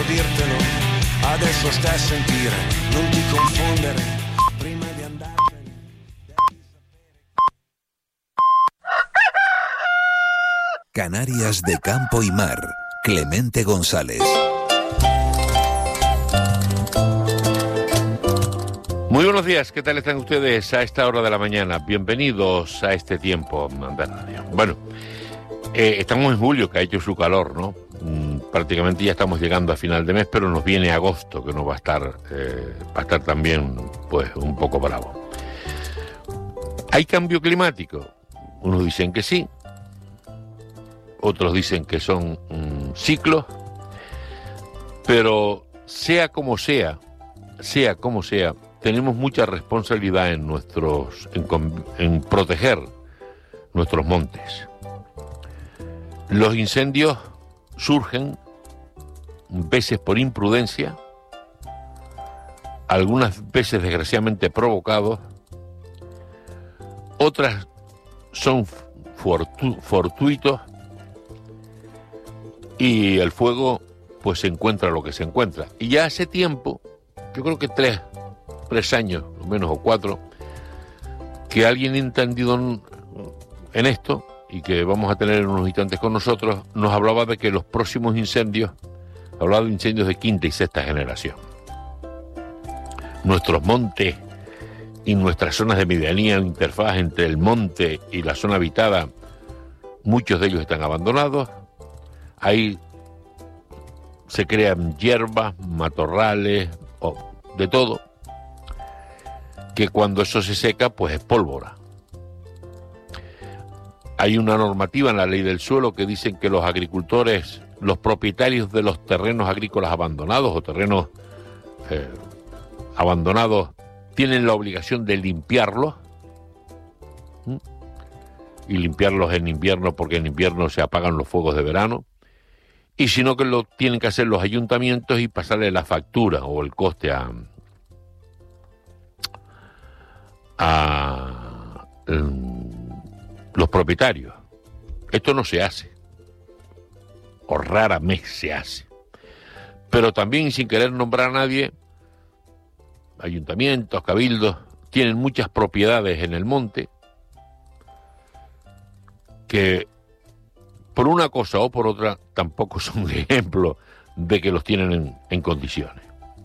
dirtelo, adesso stai a sentire, non ti confondere, prima di andartene. Canarias de campo y mar, Clemente González. Muy buenos días, ¿qué tal están ustedes a esta hora de la mañana? Bienvenidos a este tiempo de radio. Bueno, estamos en julio, que ha hecho su calor, ¿no? Prácticamente ya estamos llegando a final de mes, pero nos viene agosto, que nos va a estar también, pues, un poco bravo. ¿Hay cambio climático? Unos dicen que sí, otros dicen que son ciclos, pero sea como sea, tenemos mucha responsabilidad en proteger nuestros montes. Los incendios surgen veces por imprudencia, algunas veces desgraciadamente provocados, otras son fortuitos, y el fuego pues se encuentra lo que se encuentra. Y ya hace tiempo, yo creo que tres años, o menos, o 4, que alguien entendido en esto, y que vamos a tener en unos instantes con nosotros, nos hablaba de que los próximos incendios, hablaba de incendios de quinta y sexta generación. Nuestros montes y nuestras zonas de medianía, interfaz entre el monte y la zona habitada, muchos de ellos están abandonados. Ahí se crean hierbas, matorrales, de todo, que cuando eso se seca, pues es pólvora. Hay una normativa en la ley del suelo que dicen que los agricultores, los propietarios de los terrenos agrícolas abandonados o terrenos abandonados, tienen la obligación de limpiarlos, y limpiarlos en invierno, porque en invierno se apagan los fuegos de verano, y si no, que lo tienen que hacer los ayuntamientos y pasarle la factura o el coste a los propietarios. Esto no se hace, o raramente se hace. Pero también, sin querer nombrar a nadie, ayuntamientos, cabildos, tienen muchas propiedades en el monte que, por una cosa o por otra, tampoco son ejemplo de que los tienen en condiciones.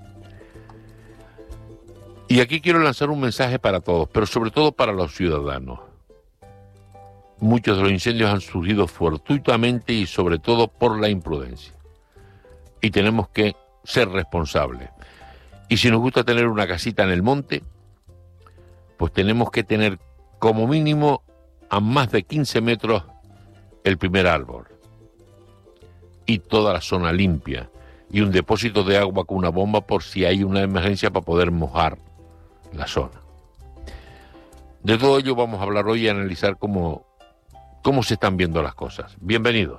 Y aquí quiero lanzar un mensaje para todos, pero sobre todo para los ciudadanos. Muchos de los incendios han surgido fortuitamente y sobre todo por la imprudencia. Y tenemos que ser responsables. Y si nos gusta tener una casita en el monte, pues tenemos que tener como mínimo a más de 15 metros el primer árbol. Y toda la zona limpia. Y un depósito de agua con una bomba por si hay una emergencia para poder mojar la zona. De todo ello vamos a hablar hoy y analizar cómo se están viendo las cosas. Bienvenidos.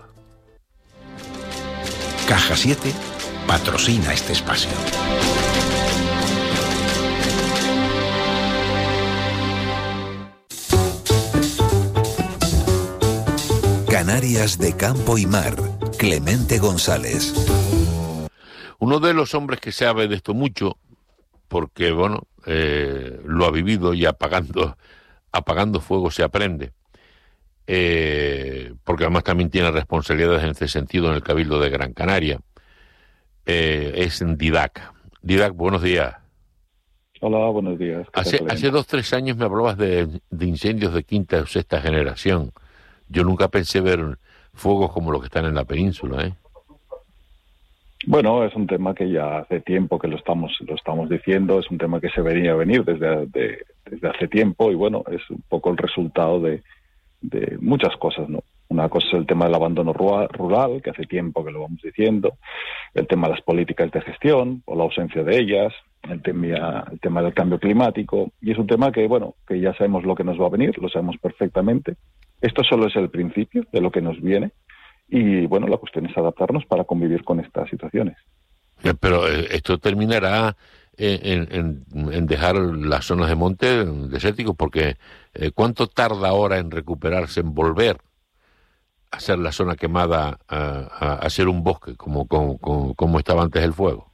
Caja 7 patrocina este espacio. Canarias de campo y mar, Clemente González. Uno de los hombres que sabe de esto mucho, porque bueno, lo ha vivido, y apagando fuego se aprende, porque además también tiene responsabilidades en este sentido en el Cabildo de Gran Canaria, es Didac. Didac, buenos días. Hola, buenos días. Hace 2-3 años me hablabas de incendios de quinta o sexta generación. Yo nunca pensé ver fuegos como los que están en la península, ¿eh? Bueno, es un tema que ya hace tiempo que lo estamos diciendo, es un tema que se venía a venir desde hace tiempo, y bueno, es un poco el resultado de muchas cosas, ¿no? Una cosa es el tema del abandono rural, que hace tiempo que lo vamos diciendo, el tema de las políticas de gestión o la ausencia de ellas, el tema del cambio climático, y es un tema que, bueno, que ya sabemos lo que nos va a venir, lo sabemos perfectamente. Esto solo es el principio de lo que nos viene, y bueno, la cuestión es adaptarnos para convivir con estas situaciones. Pero esto terminará en dejar las zonas de monte desérticos, porque ¿cuánto tarda ahora en recuperarse, en volver hacer la zona quemada, a hacer un bosque como estaba antes el fuego?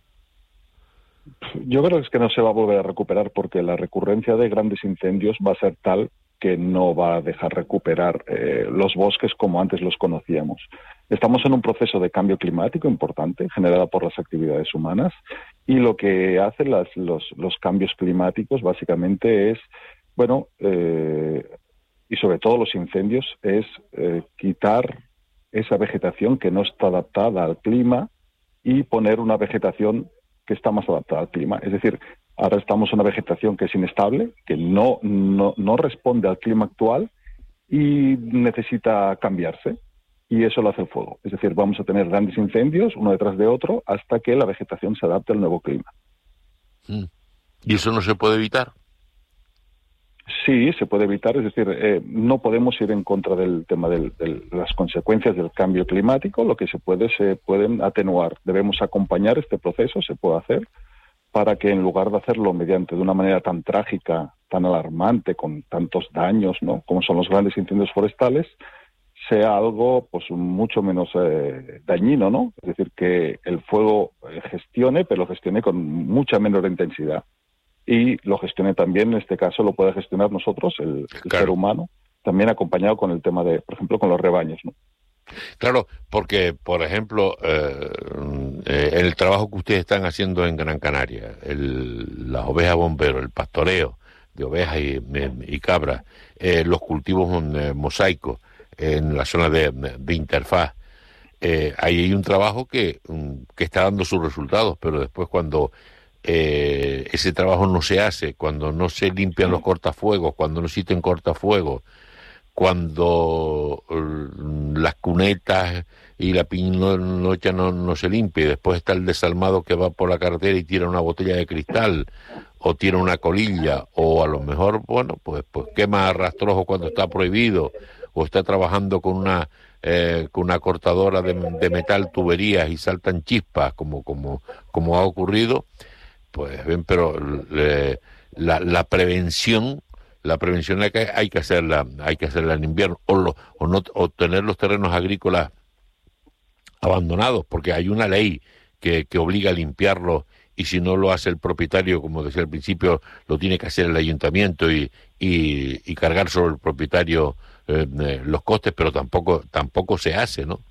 Yo creo que es que no se va a volver a recuperar porque la recurrencia de grandes incendios va a ser tal que no va a dejar recuperar los bosques como antes los conocíamos. Estamos en un proceso de cambio climático importante generado por las actividades humanas y lo que hacen los cambios climáticos básicamente es, bueno, y sobre todo los incendios, es quitar esa vegetación que no está adaptada al clima y poner una vegetación que está más adaptada al clima. Es decir, ahora estamos en una vegetación que es inestable, que no responde al clima actual y necesita cambiarse. Y eso lo hace el fuego. Es decir, vamos a tener grandes incendios uno detrás de otro hasta que la vegetación se adapte al nuevo clima. ¿Y eso no se puede evitar? Sí, se puede evitar. Es decir, no podemos ir en contra del tema de las consecuencias del cambio climático. Lo que se pueden atenuar. Debemos acompañar este proceso, se puede hacer, para que en lugar de hacerlo mediante de una manera tan trágica, tan alarmante, con tantos daños, ¿no?, como son los grandes incendios forestales, sea algo pues mucho menos dañino, ¿no? Es decir, que el fuego gestione, pero lo gestione con mucha menor intensidad. Y lo gestione también, en este caso, lo puede gestionar nosotros, el ser humano, también acompañado con el tema de, por ejemplo, con los rebaños, ¿no? Claro, porque, por ejemplo, el trabajo que ustedes están haciendo en Gran Canaria, las ovejas bomberos, el pastoreo de ovejas y cabras, los cultivos mosaicos en la zona de interfaz, ahí hay un trabajo que está dando sus resultados, pero después cuando ese trabajo no se hace, cuando no se limpian los cortafuegos, cuando no existen cortafuegos, cuando las cunetas y la pinocha no se limpia, y después está el desalmado que va por la carretera y tira una botella de cristal o tira una colilla, o a lo mejor, bueno, pues quema rastrojo cuando está prohibido, o está trabajando con una cortadora de metal, tuberías, y saltan chispas como ha ocurrido. Pues bien, pero la prevención hay que hacerla en invierno, o tener los terrenos agrícolas abandonados, porque hay una ley que obliga a limpiarlos, y si no lo hace el propietario, como decía al principio, lo tiene que hacer el ayuntamiento y cargar sobre el propietario los costes, pero tampoco se hace, ¿no?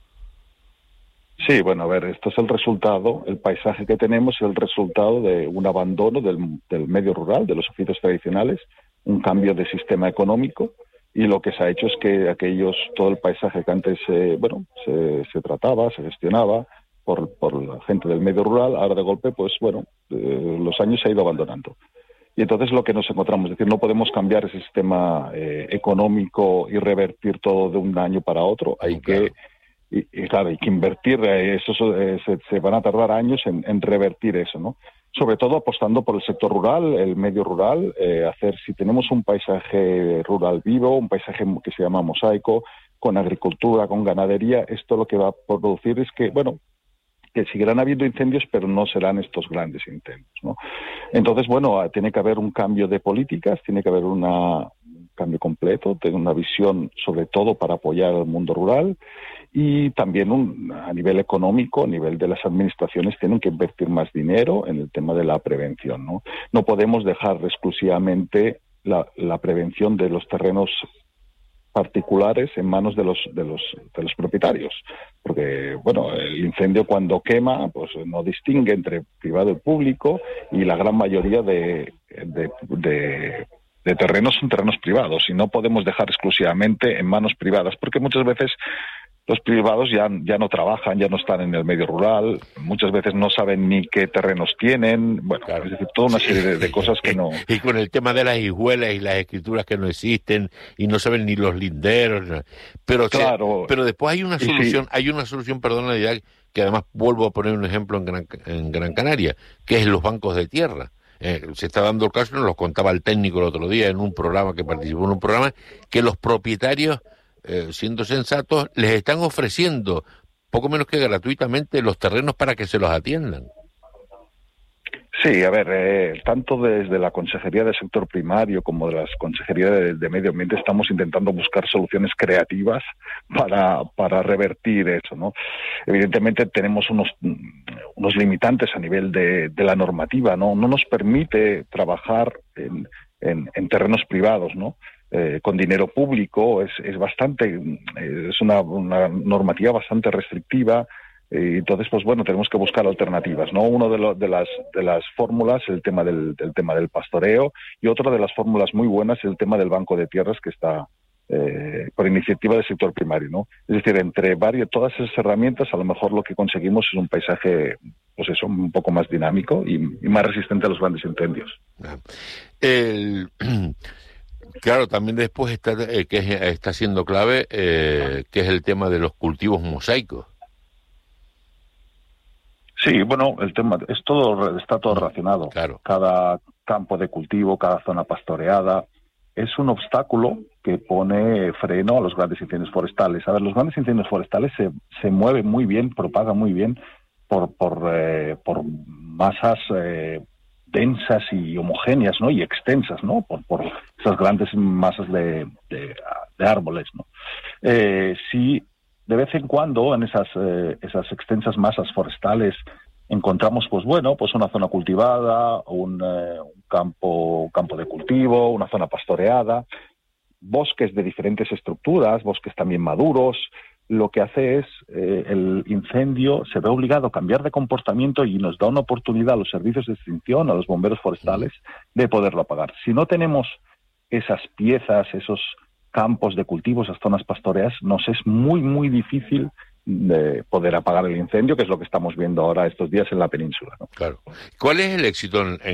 Sí, bueno, a ver, esto es el resultado, el paisaje que tenemos es el resultado de un abandono del medio rural, de los oficios tradicionales, un cambio de sistema económico, y lo que se ha hecho es que todo el paisaje que antes se trataba, se gestionaba por la gente del medio rural, ahora de golpe, pues bueno, los años se ha ido abandonando. Y entonces lo que nos encontramos, es decir, no podemos cambiar ese sistema económico y revertir todo de un año para otro, hay que invertir, se van a tardar años en revertir eso, ¿no? Sobre todo apostando por el sector rural, el medio rural, si tenemos un paisaje rural vivo, un paisaje que se llama mosaico, con agricultura, con ganadería, esto lo que va a producir es que, bueno, que seguirán habiendo incendios, pero no serán estos grandes incendios, ¿no? Entonces, bueno, tiene que haber un cambio de políticas, tiene que haber un cambio completo, tener una visión sobre todo para apoyar al mundo rural, y también a nivel económico, a nivel de las administraciones, tienen que invertir más dinero en el tema de la prevención, ¿no? No podemos dejar exclusivamente la prevención de los terrenos particulares en manos de los propietarios, porque bueno, el incendio cuando quema pues no distingue entre privado y público, y la gran mayoría de terrenos son terrenos privados, y no podemos dejar exclusivamente en manos privadas, porque muchas veces los privados ya no trabajan, ya no están en el medio rural, muchas veces no saben ni qué terrenos tienen, bueno, claro. Es decir, toda una serie de cosas que no... Y con el tema de las hijuelas y las escrituras que no existen, y no saben ni los linderos, pero claro, pero después hay una solución, perdona, que además vuelvo a poner un ejemplo en Gran Canaria, que es los bancos de tierra. Se está dando el caso, nos lo contaba el técnico el otro día en un programa, que participó en un programa, que los propietarios, siendo sensatos, les están ofreciendo poco menos que gratuitamente los terrenos para que se los atiendan. Sí, a ver, tanto desde la Consejería del Sector Primario como de la Consejería de Medio Ambiente estamos intentando buscar soluciones creativas para revertir eso, ¿no? Evidentemente tenemos unos limitantes a nivel de la normativa, ¿no? No nos permite trabajar en terrenos privados, ¿no? Con dinero público es una normativa bastante restrictiva. Y entonces, pues bueno, tenemos que buscar alternativas, ¿no? Uno de las fórmulas es el tema del tema del pastoreo, y otra de las fórmulas muy buenas es el tema del banco de tierras, que está por iniciativa del sector primario, ¿no? Es decir, entre todas esas herramientas, a lo mejor lo que conseguimos es un paisaje, pues eso, un poco más dinámico y más resistente a los grandes incendios. Claro, también después está siendo clave, que es el tema de los cultivos mosaicos. Sí, bueno, el tema está todo relacionado. Claro. Cada campo de cultivo, cada zona pastoreada, es un obstáculo que pone freno a los grandes incendios forestales. A ver, los grandes incendios forestales se mueven muy bien, propagan muy bien por masas densas y homogéneas, ¿no? Y extensas, ¿no? Por esas grandes masas de árboles, ¿no? Sí. De vez en cuando, en esas extensas masas forestales, encontramos, pues bueno, pues una zona cultivada, un campo de cultivo, una zona pastoreada, bosques de diferentes estructuras, bosques también maduros. Lo que hace es, el incendio se ve obligado a cambiar de comportamiento y nos da una oportunidad a los servicios de extinción, a los bomberos forestales, de poderlo apagar. Si no tenemos esas piezas, esos campos de cultivo, esas zonas pastoreas, nos es muy, muy difícil de poder apagar el incendio, que es lo que estamos viendo ahora estos días en la península, ¿no? Claro. ¿Cuál es el éxito en